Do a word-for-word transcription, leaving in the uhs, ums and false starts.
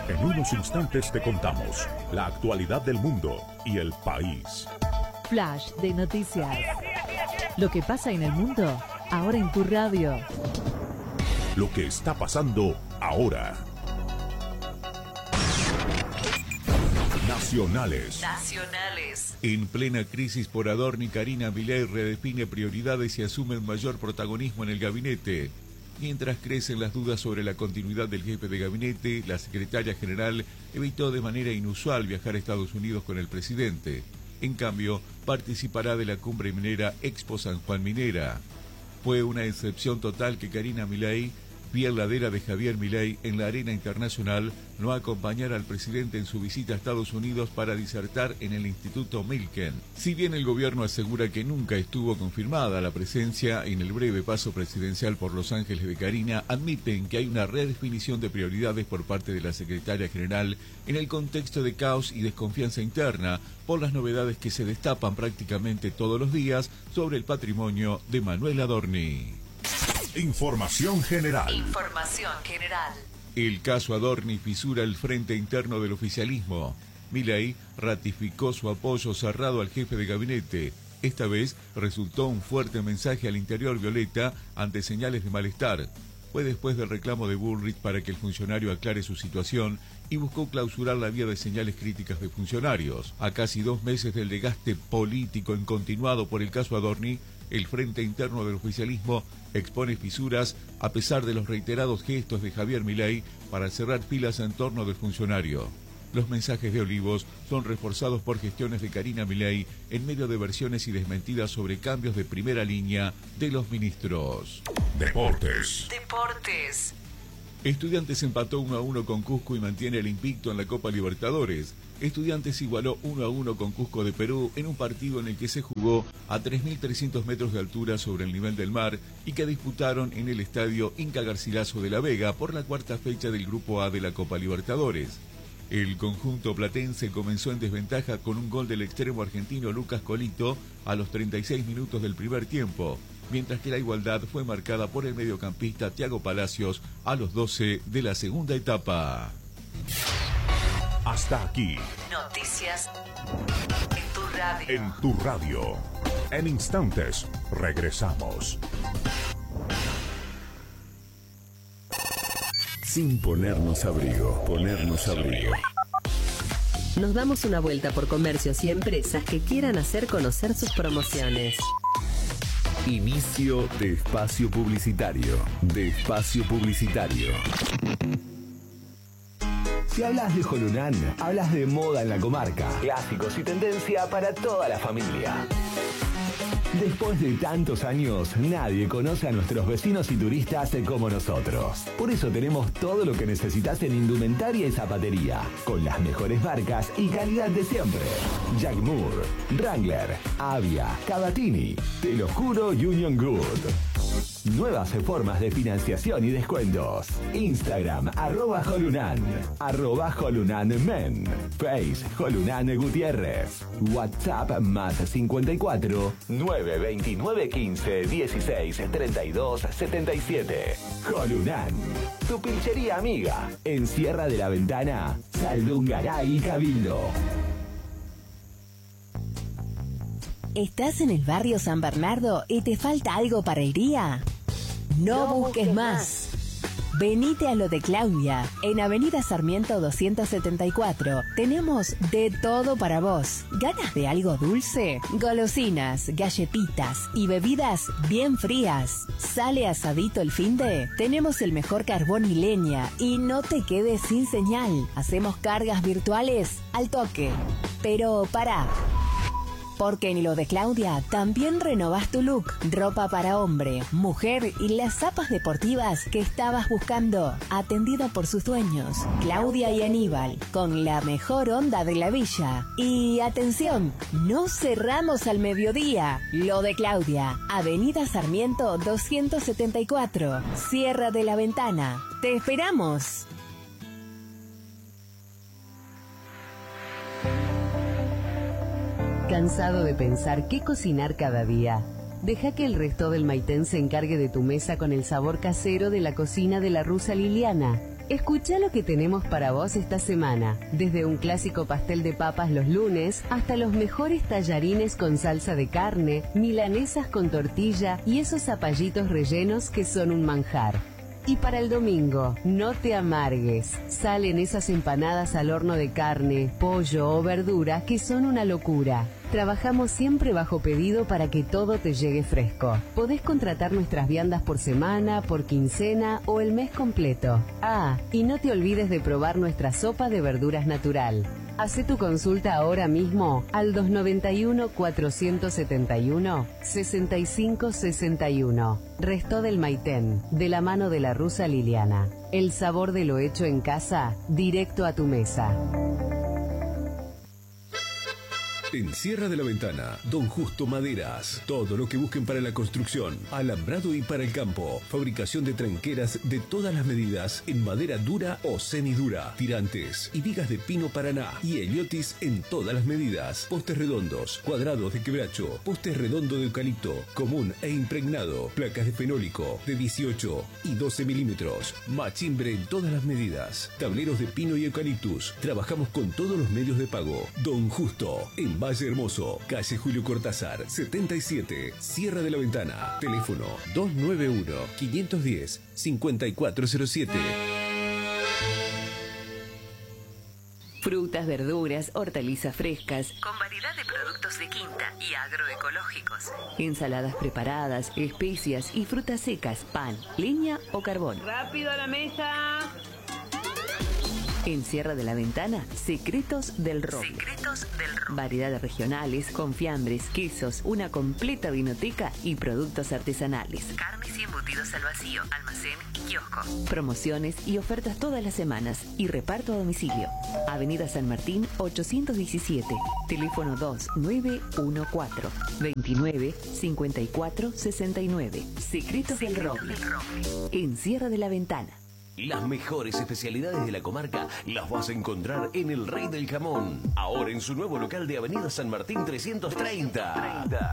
En unos instantes te contamos la actualidad del mundo y el país. Flash de noticias. Lo que pasa en el mundo, ahora en tu radio. Lo que está pasando ahora. Nacionales. Nacionales. En plena crisis por Adorni, Karina Milei redefine prioridades y asume un mayor protagonismo en el gabinete. Mientras crecen las dudas sobre la continuidad del jefe de gabinete, la secretaria general evitó de manera inusual viajar a Estados Unidos con el presidente. En cambio, participará de la cumbre minera Expo San Juan Minera. Fue una excepción total que Karina Milei, fiel ladera de Javier Milei en la arena internacional, no acompañara al presidente en su visita a Estados Unidos para disertar en el Instituto Milken. Si bien el gobierno asegura que nunca estuvo confirmada la presencia en el breve paso presidencial por Los Ángeles de Karina, admiten que hay una redefinición de prioridades por parte de la secretaria general en el contexto de caos y desconfianza interna por las novedades que se destapan prácticamente todos los días sobre el patrimonio de Manuel Adorni. Información general. Información general. El caso Adorni fisura el frente interno del oficialismo. Milei ratificó su apoyo cerrado al jefe de gabinete. Esta vez resultó un fuerte mensaje al interior violeta ante señales de malestar. Fue después del reclamo de Bullrich para que el funcionario aclare su situación y buscó clausurar la vía de señales críticas de funcionarios. A casi dos meses del desgaste político continuado por el caso Adorni, el frente interno del oficialismo expone fisuras a pesar de los reiterados gestos de Javier Milei para cerrar filas en torno del funcionario. Los mensajes de Olivos son reforzados por gestiones de Karina Milei en medio de versiones y desmentidas sobre cambios de primera línea de los ministros. Deportes. Deportes. Estudiantes empató uno a uno con Cusco y mantiene el invicto en la Copa Libertadores. Estudiantes igualó uno a uno con Cusco de Perú en un partido en el que se jugó a tres mil trescientos metros de altura sobre el nivel del mar y que disputaron en el estadio Inca Garcilaso de la Vega por la cuarta fecha del Grupo A de la Copa Libertadores. El conjunto platense comenzó en desventaja con un gol del extremo argentino Lucas Colito a los treinta y seis minutos del primer tiempo, mientras que la igualdad fue marcada por el mediocampista Thiago Palacios a los doce de la segunda etapa. Hasta aquí. Noticias en tu radio. En tu radio. En instantes, regresamos. Sin ponernos abrigo, ponernos abrigo. Nos damos una vuelta por comercios y empresas que quieran hacer conocer sus promociones. Inicio de espacio publicitario. De espacio publicitario. Si hablas de Jolunán, hablas de moda en la comarca. Clásicos y tendencia para toda la familia. Después de tantos años, nadie conoce a nuestros vecinos y turistas como nosotros. Por eso tenemos todo lo que necesitas en indumentaria y zapatería, con las mejores marcas y calidad de siempre. Jack Moore, Wrangler, Avia, Cavatini, Te lo juro Union Good. Nuevas formas de financiación y descuentos. Instagram, arroba Jolunan, arroba Jolunan Men, Face, Jolunan Gutiérrez, WhatsApp más cincuenta y cuatro, nueve veintinueve quince dieciséis treinta y dos setenta y siete. Jolunan, tu pinchería amiga, en Sierra de la Ventana, Saldungaray y Cabildo. ¿Estás en el barrio San Bernardo y te falta algo para el día? No, no busques más. Venite a lo de Claudia, en Avenida Sarmiento doscientos setenta y cuatro. Tenemos de todo para vos. ¿Ganas de algo dulce? Golosinas, galletitas y bebidas bien frías. ¿Sale asadito el finde? Tenemos el mejor carbón y leña y no te quedes sin señal. Hacemos cargas virtuales al toque. Pero pará. Porque en lo de Claudia también renovás tu look, ropa para hombre, mujer y las zapas deportivas que estabas buscando, atendida por sus dueños, Claudia y Aníbal, con la mejor onda de la villa. Y atención, no cerramos al mediodía. Lo de Claudia, Avenida Sarmiento doscientos setenta y cuatro, Sierra de la Ventana. ¡Te esperamos! ¿Cansado de pensar qué cocinar cada día? Deja que el resto del Maitén se encargue de tu mesa con el sabor casero de la cocina de la rusa Liliana. Escuchá lo que tenemos para vos esta semana. Desde un clásico pastel de papas los lunes hasta los mejores tallarines con salsa de carne, milanesas con tortilla y esos zapallitos rellenos que son un manjar. Y para el domingo, no te amargues. Salen esas empanadas al horno de carne, pollo o verdura que son una locura. Trabajamos siempre bajo pedido para que todo te llegue fresco. Podés contratar nuestras viandas por semana, por quincena o el mes completo. Ah, y no te olvides de probar nuestra sopa de verduras natural. Hacé tu consulta ahora mismo al dos noventa y uno, cuatrocientos setenta y uno, sesenta y cinco sesenta y uno. Resto del Maitén, de la mano de la rusa Liliana. El sabor de lo hecho en casa, directo a tu mesa. En Sierra de la Ventana, Don Justo Maderas. Todo lo que busquen para la construcción, alambrado y para el campo. Fabricación de tranqueras de todas las medidas en madera dura o semidura. Tirantes y vigas de pino paraná y heliotis en todas las medidas. Postes redondos, cuadrados de quebracho, postes redondo de eucalipto, común e impregnado. Placas de fenólico de dieciocho y doce milímetros. Machimbre en todas las medidas. Tableros de pino y eucaliptus. Trabajamos con todos los medios de pago. Don Justo, en Valle Hermoso, calle Julio Cortázar, setenta y siete, Sierra de la Ventana. Teléfono dos nueve uno, cinco uno cero, cinco cuatro cero siete. Frutas, verduras, hortalizas frescas, con variedad de productos de quinta y agroecológicos. Ensaladas preparadas, especias y frutas secas, pan, leña o carbón. ¡Rápido a la mesa! En Sierra de la Ventana, Secretos del Roble. Secretos del Roble. Variedades regionales, confiambres, quesos, una completa vinoteca y productos artesanales. Carnes y embutidos al vacío, almacén y kiosco. Promociones y ofertas todas las semanas y reparto a domicilio. Avenida San Martín ochocientos diecisiete. Teléfono dos nueve uno cuatro, veintinueve, cincuenta y cuatro, sesenta y nueve. Secretos, Secretos del Roble. del Roble. En Sierra de la Ventana. Las mejores especialidades de la comarca las vas a encontrar en El Rey del Jamón. Ahora en su nuevo local de Avenida San Martín trescientos treinta.